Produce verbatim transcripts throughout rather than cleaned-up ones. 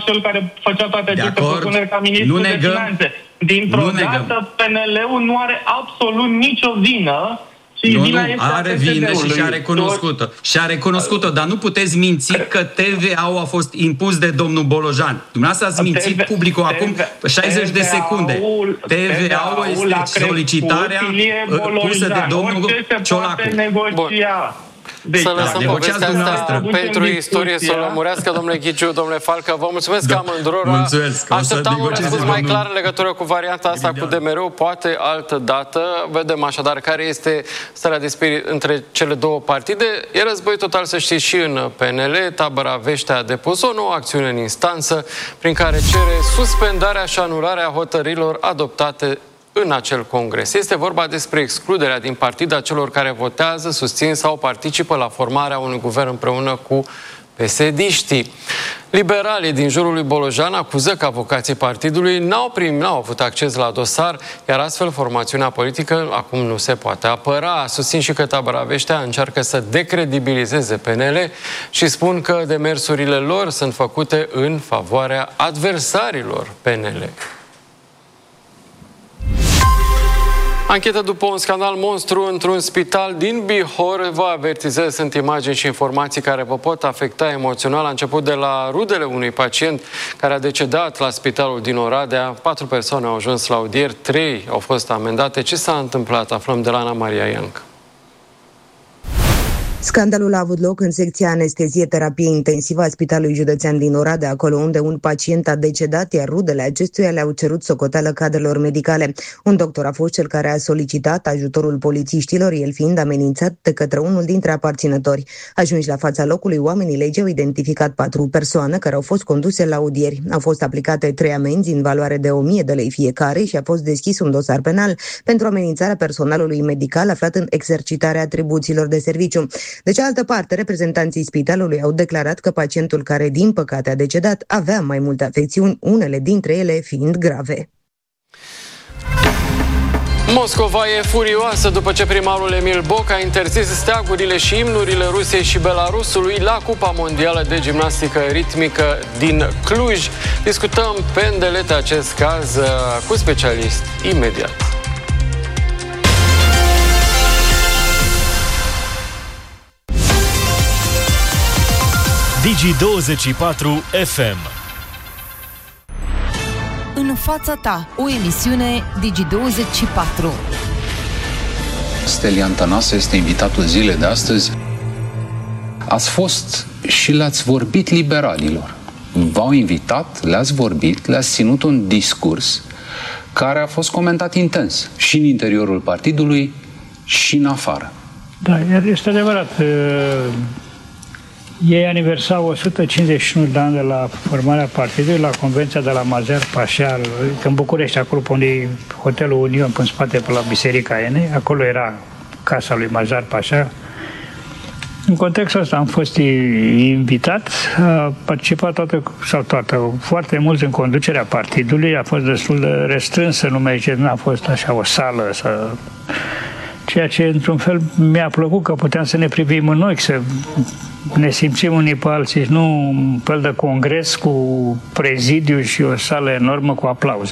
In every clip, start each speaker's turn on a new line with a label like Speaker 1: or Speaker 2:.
Speaker 1: cel care făcea toate aceste propuneri ca ministru de finanțe. Dintr-o dată, P N L-ul nu are absolut nicio vină. Și
Speaker 2: nu, nu, are vină și și-a recunoscut-o. Și-a recunoscut-o, dar nu puteți minți că T V A-ul a fost impus de domnul Bolojan. Dumneavoastră ați mințit publicul acum șaizeci de secunde. T V A-ul este solicitarea pusă de domnul Ciolacu.
Speaker 3: Deci, să lăsăm da, povestea asta pentru istorie să o lămurească, domnule Ghiciu, domnule Falcă. Vă mulțumesc da. amândurora.
Speaker 2: Mulțumesc.
Speaker 3: Așteptam un răspuns mai clar în legătură cu varianta asta cu D M R-ul, poate altă dată. Vedem așadar care este starea de spirit între cele două partide. E război total, să știți, și în P N L. Tabăra Veștea a depus o nouă acțiune în instanță prin care cere suspendarea și anularea hotărârilor adoptate în acel congres. Este vorba despre excluderea din partid a celor care votează, susțin sau participă la formarea unui guvern împreună cu P S D-știi. Liberalii din jurul lui Bolojan acuză că avocații partidului n-au primit, n-au avut acces la dosar, iar astfel formațiunea politică acum nu se poate apăra. Susțin și că Tabăra Veștea încearcă să decredibilizeze P N L și spun că demersurile lor sunt făcute în favoarea adversarilor P N L. Anchetă după un scandal monstru într-un spital din Bihor. Vă avertizez, sunt imagini și informații care vă pot afecta emoțional. A început de la rudele unui pacient care a decedat la spitalul din Oradea. Patru persoane au ajuns la audieri, trei au fost amendate. Ce s-a întâmplat? Aflăm de la Ana Maria Iancă.
Speaker 4: Scandalul a avut loc în secția anestezie-terapie intensivă a Spitalului Județean din Oradea, acolo unde un pacient a decedat, iar rudele acestuia le-au cerut socoteală cadrelor medicale. Un doctor a fost cel care a solicitat ajutorul polițiștilor, el fiind amenințat de către unul dintre aparținători. Ajunși la fața locului, oamenii legii au identificat patru persoane care au fost conduse la audieri. Au fost aplicate trei amenzi în valoare de o mie de lei fiecare și a fost deschis un dosar penal pentru amenințarea personalului medical aflat în exercitarea atribuțiilor de serviciu. De cealaltă parte, reprezentanții spitalului au declarat că pacientul care, din păcate, a decedat avea mai multe afecțiuni, unele dintre ele fiind grave.
Speaker 3: Moscova e furioasă după ce primarul Emil Boc a interzis steagurile și imnurile Rusiei și Belarusului la Cupa Mondială de Gimnastică Ritmică din Cluj. Discutăm pe îndelete acest caz cu specialist imediat.
Speaker 5: Digi douăzeci și patru F M.
Speaker 6: În fața ta, o emisiune Digi douăzeci și patru.
Speaker 7: Stelian Tănase este invitatul zilei de astăzi. Ați fost și le-ați vorbit liberalilor. V-au invitat, le-ați vorbit, le-ați ținut un discurs care a fost comentat intens și în interiorul partidului și în afară.
Speaker 8: Da, este adevărat. Ei aniversau o sută cincizeci și unu de ani de la formarea partidului, la Convenția de la Mazar Pașa, în București, acolo unde e Hotelul Union, în spate, pe la Biserica Enei, acolo era casa lui Mazar Pașa. În contextul ăsta am fost invitat, a participat toată, sau toată, foarte mulți în conducerea partidului, a fost destul de restrânsă, nu merge, nu a fost așa o sală, să... ceea ce, într-un fel, mi-a plăcut că puteam să ne privim în ochi, să ne simțim unii pe alții, nu un fel de congres cu prezidiu și o sală enormă cu aplauze.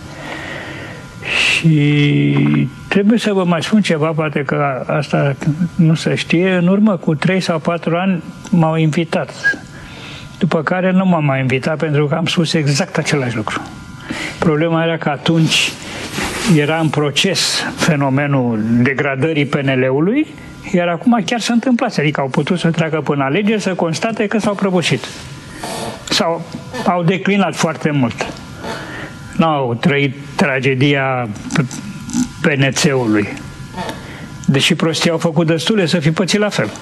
Speaker 8: Și trebuie să vă mai spun ceva, poate că asta nu se știe, în urmă cu trei sau patru ani m-au invitat. După care nu m-am mai invitat pentru că am spus exact același lucru. Problema era că atunci era în proces fenomenul degradării P N L-ului, iar acum chiar s-a întâmplat, adică au putut să treacă până alegeri să constate că s-au prăbușit. Sau au declinat foarte mult. N-au trăit tragedia P N C-ului. Deși prostii au făcut destule să fi pățit la fel.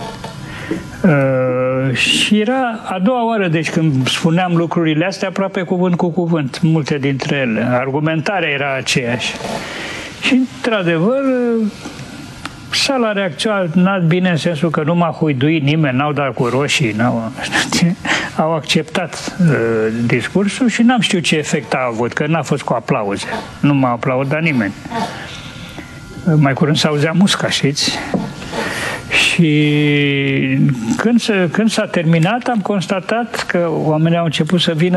Speaker 8: Uh, și era a doua oară, deci când spuneam lucrurile astea, aproape cuvânt cu cuvânt, multe dintre ele. Argumentarea era aceeași. Și, într-adevăr, sala a reacționat bine în sensul că nu m-a huiduit nimeni, n-au dat cu roșii, n-au, au acceptat uh, discursul și n-am știut ce efect a avut, că n-a fost cu aplauze. Nu m-a aplaudat nimeni. Mai curând s-auzea musca, știți? Și când, se, când s-a terminat, am constatat că oamenii au început să vină